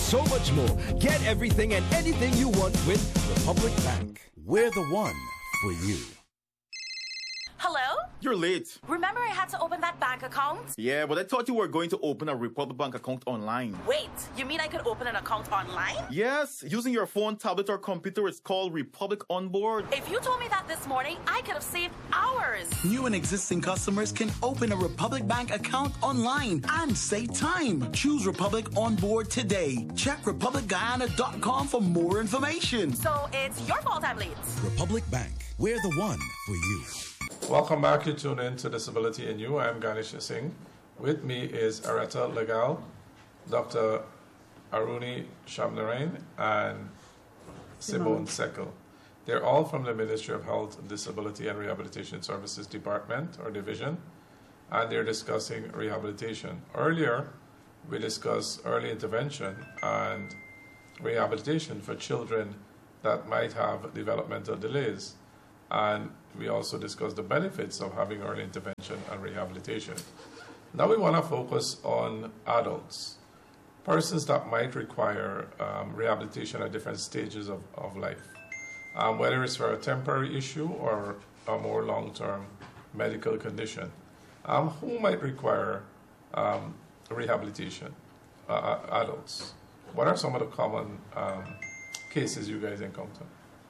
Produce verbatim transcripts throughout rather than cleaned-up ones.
so much more. Get everything and anything you want with Republic Bank. We're the one for you. Hello? You're late. Remember I had to open that bank account? Yeah, but I thought you were going to open a Republic Bank account online. Wait, you mean I could open an account online? Yes, using your phone, tablet, or computer. It's called Republic Onboard. If you told me that this morning, I could have saved hours. New and existing customers can open a Republic Bank account online and save time. Choose Republic Onboard today. Check republic guyana dot com for more information. So it's your fault I'm late. Republic Bank. We're the one for you. Welcome back. You tune in to Disability in You. I'm Ganesh Singh. With me is Areta Legal, Doctor Aruni Shamnarain, and Simone Sekel. They're all from the Ministry of Health, Disability and Rehabilitation Services Department or Division, and they're discussing rehabilitation. Earlier, we discussed early intervention and rehabilitation for children that might have developmental delays. And we also discussed the benefits of having early intervention and rehabilitation. Now we want to focus on adults, persons that might require um, rehabilitation at different stages of, of life, um, whether it's for a temporary issue or a more long-term medical condition. Um, who might require um, rehabilitation? Uh, adults. What are some of the common um, cases you guys encounter?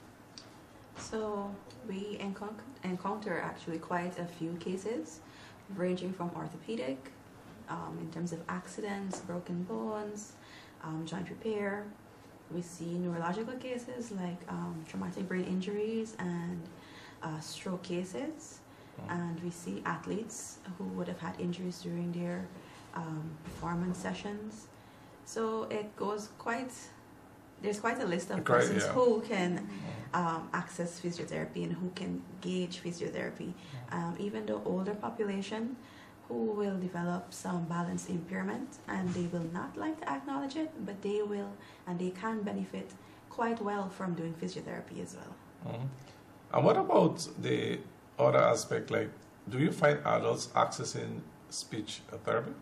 So we encounter, encounter actually quite a few cases, ranging from orthopedic, um, in terms of accidents, broken bones, um, joint repair. We see neurological cases like um, traumatic brain injuries and uh, stroke cases. And we see athletes who would have had injuries during their um, performance sessions. So it goes quite... There's quite a list of Quite, persons yeah. who can um, access physiotherapy and who can gauge physiotherapy. Um, even the older population who will develop some balance impairment and they will not like to acknowledge it, but they will and they can benefit quite well from doing physiotherapy as well. Mm-hmm. And what about the other aspect, like do you find adults accessing speech therapy?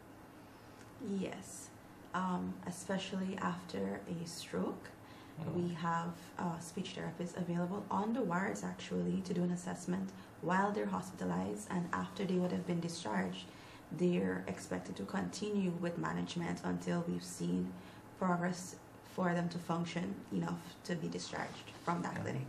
Yes. Um, especially after a stroke, mm. we have uh, speech therapists available on the wards actually to do an assessment while they're hospitalized, and after they would have been discharged, they're expected to continue with management until we've seen progress for them to function enough to be discharged from that mm. clinic.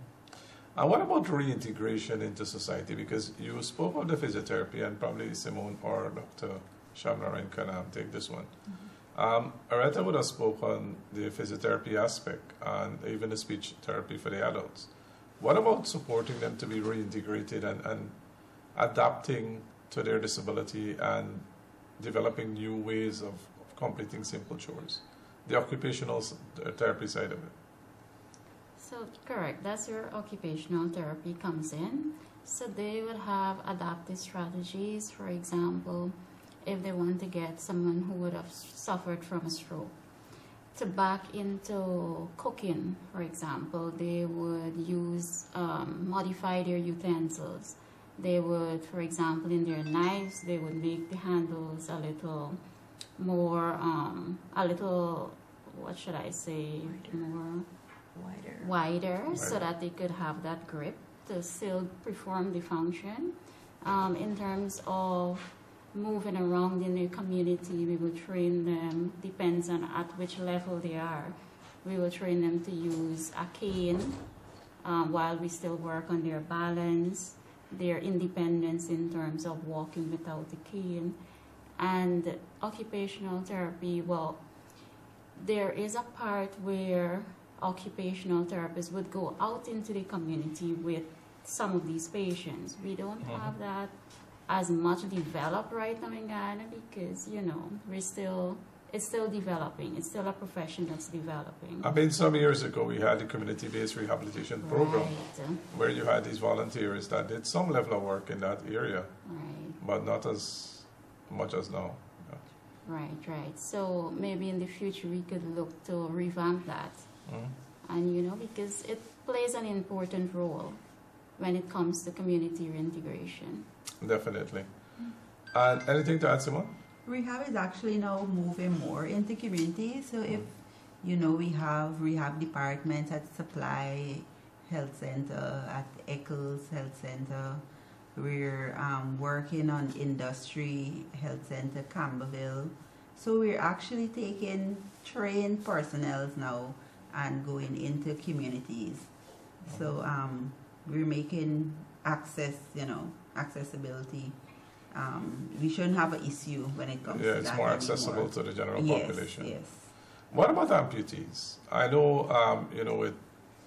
And what about reintegration into society? Because you spoke of the physiotherapy, and probably Simone or Doctor Shamnarain can um, take this one. Mm-hmm. Um, Areta would have spoken on the physiotherapy aspect and even the speech therapy for the adults. What about supporting them to be reintegrated and, and adapting to their disability and developing new ways of, of completing simple chores? The occupational therapy side of it. So, correct. That's where occupational therapy comes in. So they would have adaptive strategies, for example, if they want to get someone who would have suffered from a stroke to back into cooking, for example, they would use, um, modify their utensils. They would, for example, in their knives, they would make the handles a little more, um, a little, what should I say, wider. more wider, wider, wider, so that they could have that grip to still perform the function. Um, in terms of moving around in the community, we will train them, depends on at which level they are. We will train them to use a cane um, while we still work on their balance, their independence in terms of walking without the cane. And occupational therapy, well, there is a part where occupational therapists would go out into the community with some of these patients. We don't mm-hmm. have that as much developed right now in Ghana because, you know, we're still, it's still developing. It's still a profession that's developing. I mean, some years ago we had the community-based rehabilitation program right. where you had these volunteers that did some level of work in that area, right. but not as much as now. Yeah. Right, right. So maybe in the future we could look to revamp that. Mm. And, you know, because it plays an important role when it comes to community reintegration. Definitely. Mm. And anything to add, Simone? Rehab is actually now moving more into community. So if, you know, we have rehab departments at Supply Health Center, at Eccles Health Center. We're um, working on Industry Health Center, Campbellville. So we're actually taking trained personnel now and going into communities. So um, we're making access, you know, accessibility. Um, we shouldn't have an issue when it comes yeah, to it's that more anymore. accessible to the general yes, population. Yes. What about amputees? I know, um, you know, with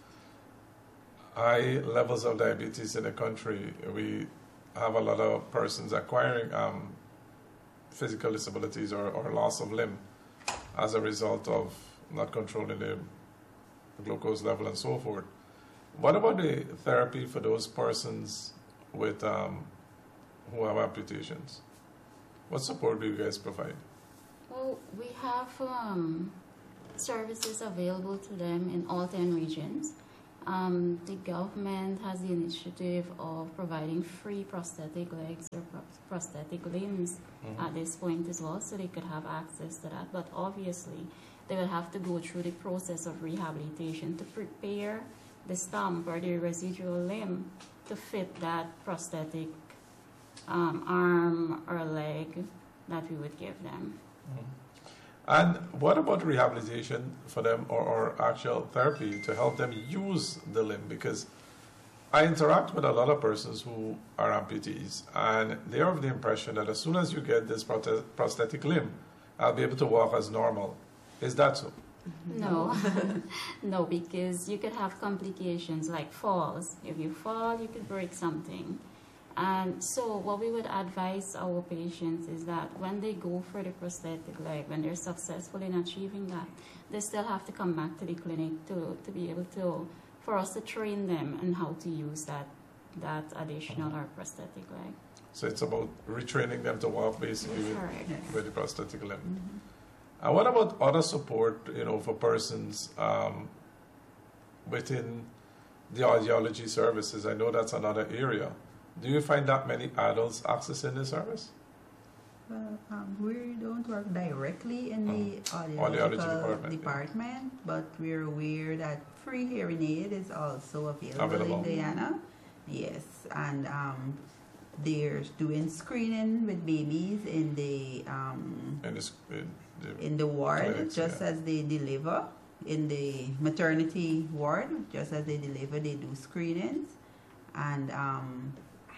high levels of diabetes in the country, we have a lot of persons acquiring um, physical disabilities or, or loss of limb as a result of not controlling the glucose level and so forth. What about the therapy for those persons with um, who have amputations? What support do you guys provide? Well, we have um, services available to them in all ten regions. Um, the government has the initiative of providing free prosthetic legs or pro prosthetic limbs mm-hmm. at this point as well, so they could have access to that. But obviously, they will have to go through the process of rehabilitation to prepare the stump or the residual limb to fit that prosthetic um, arm or leg that we would give them. Mm-hmm. And what about rehabilitation for them, or, or actual therapy to help them use the limb? Because I interact with a lot of persons who are amputees, and they are of the impression that as soon as you get this prosthetic limb, I'll be able to walk as normal. Is that so? No, no, because you could have complications like falls. If you fall, you could break something. And so what we would advise our patients is that when they go for the prosthetic leg, when they're successful in achieving that, they still have to come back to the clinic to, to be able to, for us to train them on how to use that, that additional or prosthetic leg. So it's about retraining them to walk basically with, Correct. with the prosthetic limb. Mm-hmm. And what about other support, you know, for persons um, within the audiology services? I know that's another area. Do you find that many adults accessing the service? Well, um, we don't work directly in the oh. audiological audiology department, department yeah. but we're aware that free hearing aid is also available, available. in Guyana. Yes, and um, they're doing screening with babies in the um, in, this, in, the, in the ward clinics, just yeah. as they deliver. In the maternity ward, just as they deliver, they do screenings, and um,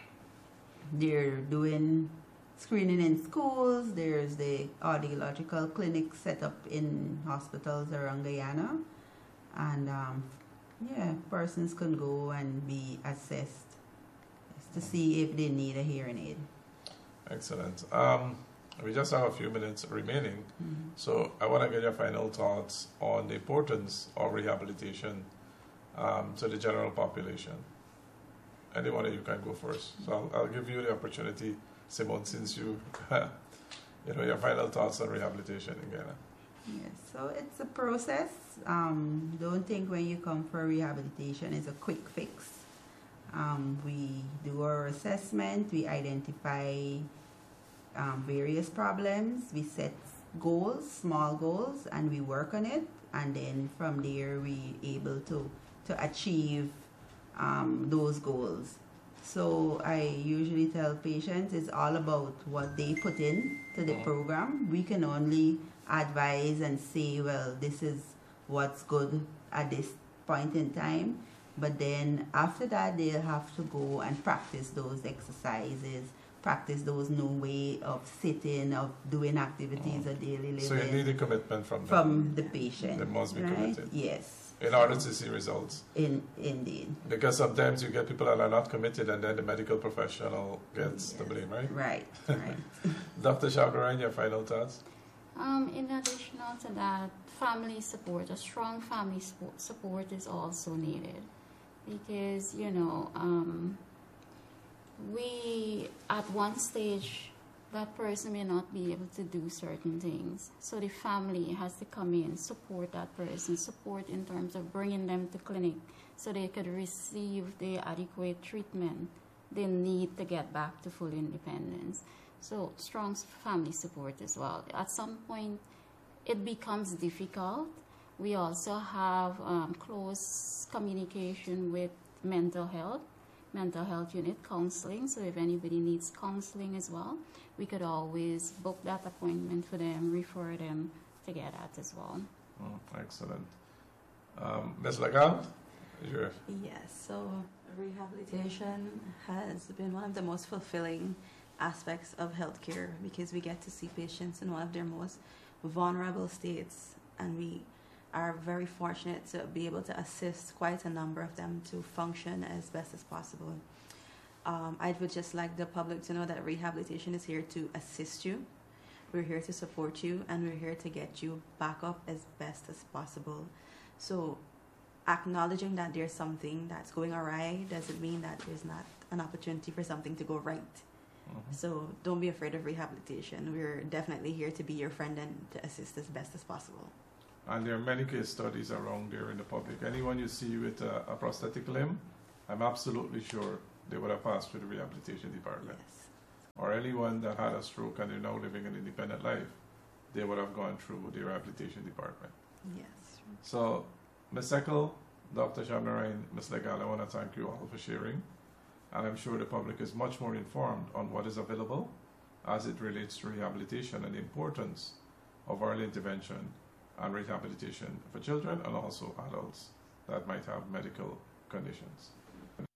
they're doing screening in schools. There's the audiological clinic set up in hospitals around Guyana. And um, yeah, persons can go and be assessed to see if they need a hearing aid. Excellent. Um, we just have a few minutes remaining. Mm-hmm. So I want to get your final thoughts on the importance of rehabilitation um, to the general population. Anyone of you can go first. So I'll, I'll give you the opportunity, Simone, since you, you know, your final thoughts on rehabilitation in Ghana. Yes, so it's a process. Um, don't think when you come for rehabilitation it's a quick fix. Um, we do our assessment, we identify um, various problems, we set goals, small goals, and we work on it. And then from there we able to, to achieve Um, those goals. So I usually tell patients it's all about what they put in to the program. We can only advise and say, well, this is what's good at this point in time. But then after that, they'll have to go and practice those exercises, practice those new way of sitting, of doing activities of daily living. So you need a commitment from them. From the patient. They must be right? committed. Yes. In order to see results. In, indeed. Because sometimes you get people that are not committed and then the medical professional gets yes. the blame, right? Right, right. Doctor Shabnarain, your final thoughts? Um, in addition to that, family support, a strong family support is also needed. Because, you know, um, we, at one stage, that person may not be able to do certain things. So the family has to come in, support that person, support in terms of bringing them to clinic so they could receive the adequate treatment they need to get back to full independence. So strong family support as well. At some point, it becomes difficult. We also have um, close communication with mental health, mental health unit counseling. So if anybody needs counseling as well, we could always book that appointment for them, refer them to get that as well. Mm, excellent. Um, Miz Legal? Your... Yes, so rehabilitation has been one of the most fulfilling aspects of healthcare because we get to see patients in one of their most vulnerable states, and we are very fortunate to be able to assist quite a number of them to function as best as possible. Um, I would just like the public to know that rehabilitation is here to assist you. We're here to support you, and we're here to get you back up as best as possible. So acknowledging that there's something that's going awry doesn't mean that there's not an opportunity for something to go right. Mm-hmm. So don't be afraid of rehabilitation. We're definitely here to be your friend and to assist as best as possible. And there are many case studies around there in the public. Anyone you see with a, a prosthetic limb, I'm absolutely sure they would have passed through the rehabilitation department. Yes. Or anyone that had a stroke and they're now living an independent life, they would have gone through the rehabilitation department. Yes. So, Miz Eckel, Doctor Shamnarain, Miz Legal, I want to thank you all for sharing. And I'm sure the public is much more informed on what is available as it relates to rehabilitation and the importance of early intervention and rehabilitation for children and also adults that might have medical conditions.